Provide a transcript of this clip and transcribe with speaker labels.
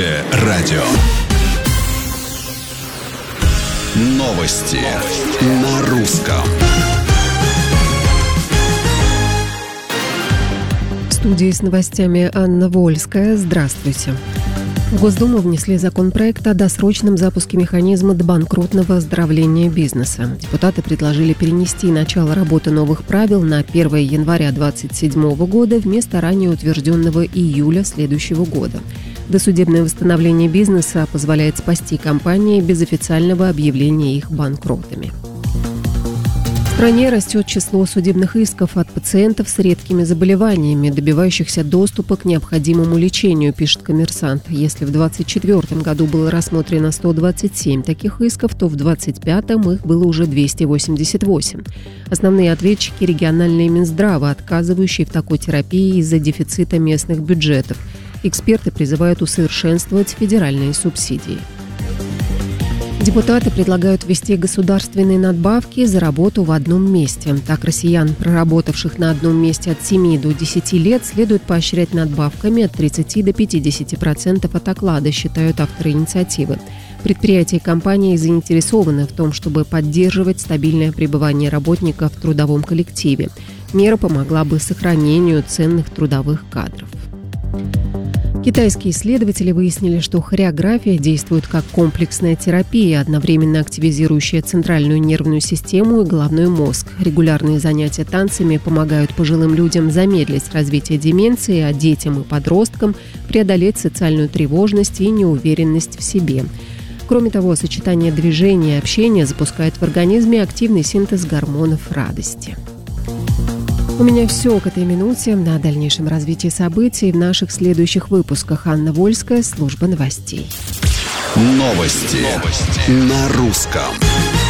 Speaker 1: Радио. Новости на русском.
Speaker 2: В студии с новостями Анна Вольская. Здравствуйте. В Госдуму внесли законопроект о досрочном запуске механизма добанкротного оздоровления бизнеса. Депутаты предложили перенести начало работы новых правил на 1 января 2027 года вместо ранее утвержденного июля следующего года. Досудебное восстановление бизнеса позволяет спасти компании без официального объявления их банкротами. В стране растет число судебных исков от пациентов с редкими заболеваниями, добивающихся доступа к необходимому лечению, пишет «Коммерсант». Если в 2024 году было рассмотрено 127 таких исков, то в 2025 их было уже 288. Основные ответчики – региональные Минздравы, отказывающие в такой терапии из-за дефицита местных бюджетов. Эксперты призывают усовершенствовать федеральные субсидии. Депутаты предлагают ввести государственные надбавки за работу в одном месте. Так, россиян, проработавших на одном месте от 7 до 10 лет, следует поощрять надбавками от 30 до 50% от оклада, считают авторы инициативы. Предприятия и компании заинтересованы в том, чтобы поддерживать стабильное пребывание работников в трудовом коллективе. Мера помогла бы сохранению ценных трудовых кадров. Китайские исследователи выяснили, что хореография действует как комплексная терапия, одновременно активизирующая центральную нервную систему и головной мозг. Регулярные занятия танцами помогают пожилым людям замедлить развитие деменции, а детям и подросткам преодолеть социальную тревожность и неуверенность в себе. Кроме того, сочетание движения и общения запускает в организме активный синтез гормонов радости. У меня все к этой минуте. На дальнейшем развитии событий в наших следующих выпусках. Анна Вольская, служба новостей.
Speaker 1: Новости на русском.